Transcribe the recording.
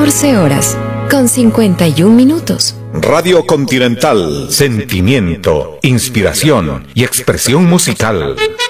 14 horas, con 51 minutos. Radio Continental, sentimiento, inspiración y expresión musical.